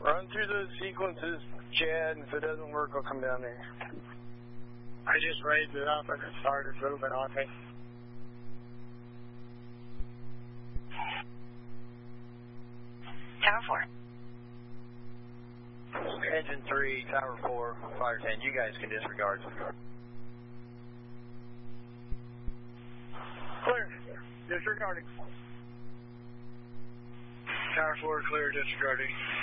Run through those sequences, Chad, and if it doesn't work, I'll come down there. I just raised it up and it started moving on me. Tower 4. Engine 3, Tower 4, Fire 10, you guys can disregard. Clear. Disregarding. Tower 4 clear, disregarding.